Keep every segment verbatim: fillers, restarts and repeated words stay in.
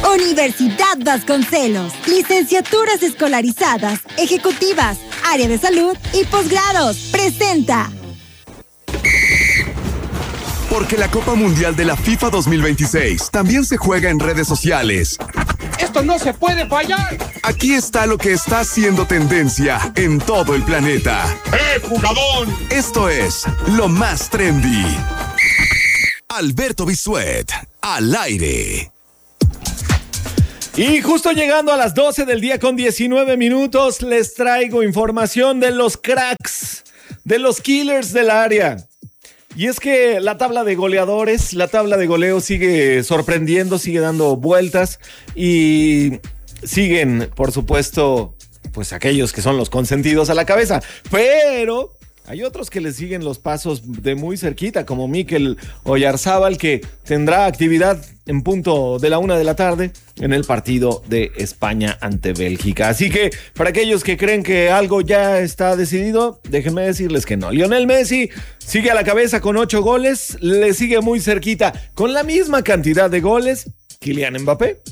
Universidad Vasconcelos. Licenciaturas escolarizadas, ejecutivas, área de salud y posgrados. Presenta. Porque la Copa Mundial de la FIFA dos mil veintiséis también se juega en redes sociales. ¡Esto no se puede fallar! Aquí está lo que está haciendo tendencia en todo el planeta. ¡Eh, jugador! Esto es lo más trendy. Alberto Bisuet, al aire. Y justo llegando a las doce del día con diecinueve minutos, les traigo información de los cracks, de los killers del área. Y es que la tabla de goleadores, la tabla de goleo sigue sorprendiendo, sigue dando vueltas y siguen, por supuesto, pues aquellos que son los consentidos a la cabeza. Pero hay otros que le siguen los pasos de muy cerquita, como Mikel Oyarzábal, que tendrá actividad en punto de la una de la tarde en el partido de España ante Bélgica. Así que para aquellos que creen que algo ya está decidido, déjenme decirles que no. Lionel Messi sigue a la cabeza con ocho goles, le sigue muy cerquita con la misma cantidad de goles Kylian Mbappé,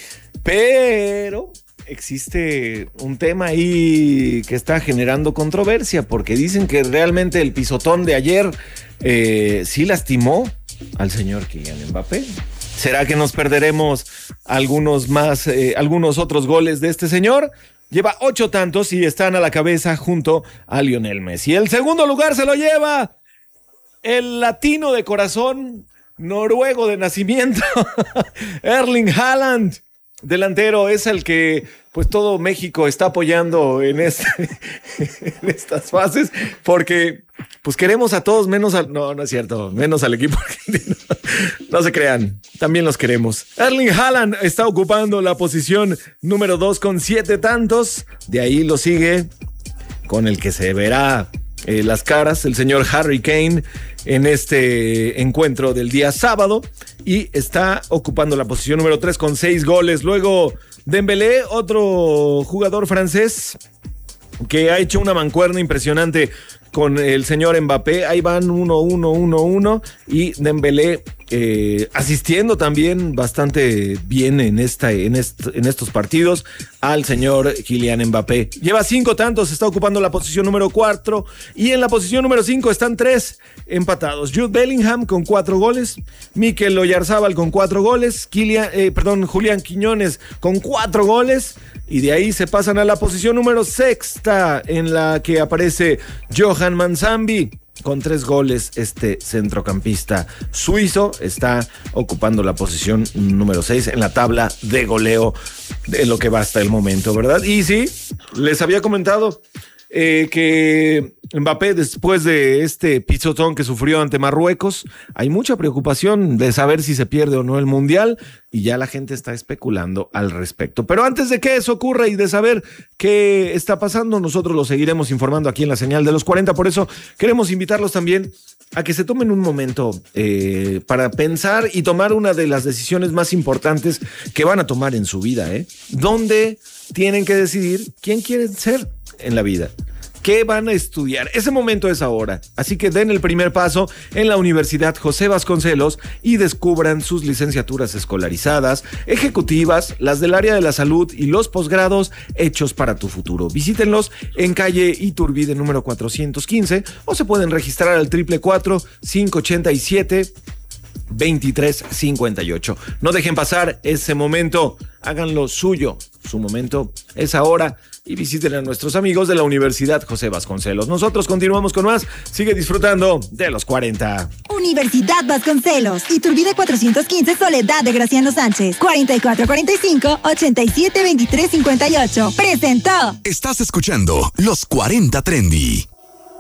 pero existe un tema ahí que está generando controversia, porque dicen que realmente el pisotón de ayer eh, sí lastimó al señor Kylian Mbappé. ¿Será que nos perderemos algunos más, eh, algunos otros goles de este señor? Lleva ocho tantos y están a la cabeza junto a Lionel Messi. El segundo lugar se lo lleva el latino de corazón, noruego de nacimiento, Erling Haaland. Delantero, es el que pues todo México está apoyando en, este, en estas fases, porque pues queremos a todos menos al, no, no es cierto, menos al equipo argentino. No se crean, también los queremos. Erling Haaland está ocupando la posición número dos con siete tantos. De ahí lo sigue con el que se verá eh, las caras, el señor Harry Kane, en este encuentro del día sábado, y está ocupando la posición número tres con seis goles. Luego Dembélé, otro jugador francés que ha hecho una mancuerna impresionante con el señor Mbappé. Ahí van uno, uno, uno, uno, y Dembélé eh, asistiendo también bastante bien en, esta, en, est, en estos partidos al señor Kylian Mbappé. Lleva cinco tantos, está ocupando la posición número cuatro, y en la posición número cinco están tres empatados. Jude Bellingham con cuatro goles, Mikel Oyarzábal con cuatro goles, Kylian, eh, perdón, Julián Quiñones con cuatro goles, y de ahí se pasan a la posición número sexta, en la que aparece Johan Manzambi con tres goles. Este centrocampista suizo está ocupando la posición número seis en la tabla de goleo de lo que va hasta el momento, ¿verdad? Y sí, les había comentado eh, que Mbappé, después de este pisotón que sufrió ante Marruecos, hay mucha preocupación de saber si se pierde o no el Mundial, y ya la gente está especulando al respecto. Pero antes de que eso ocurra y de saber qué está pasando, nosotros lo seguiremos informando aquí en la Señal de los cuarenta. Por eso queremos invitarlos también a que se tomen un momento eh, para pensar y tomar una de las decisiones más importantes que van a tomar en su vida, ¿eh? Donde tienen que decidir quién quieren ser en la vida. ¿Qué van a estudiar? Ese momento es ahora. Así que den el primer paso en la Universidad José Vasconcelos y descubran sus licenciaturas escolarizadas, ejecutivas, las del área de la salud y los posgrados hechos para tu futuro. Visítenlos en calle Iturbide número cuatrocientos quince, o se pueden registrar al triple cuatro, cinco ochenta y siete, veintitrés cincuenta y ocho. No dejen pasar ese momento, háganlo suyo. Su momento es ahora, y visiten a nuestros amigos de la Universidad José Vasconcelos. Nosotros continuamos con más. Sigue disfrutando de los cuarenta. Universidad Vasconcelos, Iturbide cuatrocientos quince, Soledad de Graciano Sánchez, cuarenta y cuatro cuarenta y cinco, ochenta y siete veintitrés cincuenta y ocho. Presentó. Estás escuchando Los cuarenta Trendy.